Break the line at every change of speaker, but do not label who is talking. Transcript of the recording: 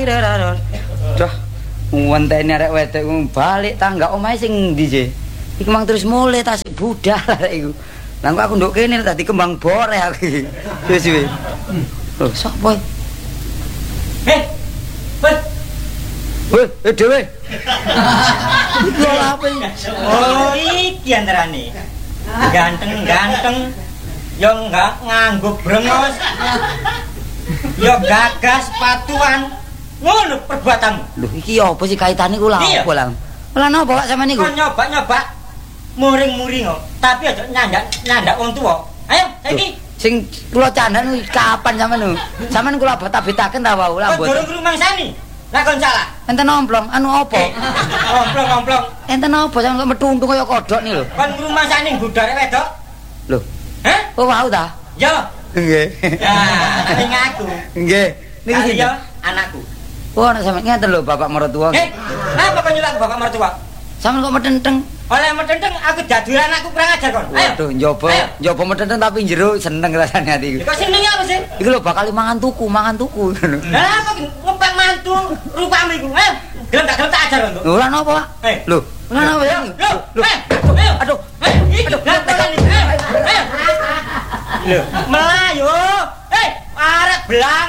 Dah, ngenteni arek wedok balik tangga omahe sing ndi sih? Iku mang terus mulai tasik budal arek iku. Lah kok aku nduk kene tadi kembang boreh aku iki. Wis wis. Lho, sapa? Dewe. Iku apa iki?
Oh, iki antarane. Ganteng-ganteng yo enggak nganggo brengos. Yo gagas patuan. Ngono perbuatanmu.
Lho, iki apa sih kaitane ku lha apa lah? Lah napa Pak sampean niku?
Kok nyoba-nyoba muring-muring kok, tapi aja nyandak wong tuwa. Ayo, saiki
sing kula candhan kapan sampean lho? Sampean kula beta-betaken ta wau lah mboten.
Durung rumangsani. Lah kon salah.
Enten omplong, anu apa?
Omplong.
Enten apa sampean kok metuntung kaya kodhok nih lho.
Kon rumangsani nggodare wedok.
Lho.
Hah?
Oh wau ta?
Ya.
Nggih.
Ya, ning aku.
Nggih. Niki sinten?
Ya, anakku.
Oh, anak sampean ngeten lho bapak mertua.
Apa kok nyulak bapak mertua?
Sampeyan kok metenteng.
Oleh metenteng aku dadulan anakku kurang ajar kon. Ayo.
Waduh, njoba metenteng tapi jero seneng rasane ati iku.
Kok seneng apa sih?
Iku lho bakal mangan tuku ngono.
Lah apa ngempang mantu rupamu iku? Ayo. Gelem tak ajar kon.
Lho, lan apa, Pak? Lho, lan apa ya?
Lho.
Aduh.
Aduh, Lho, Melayu. Arek belang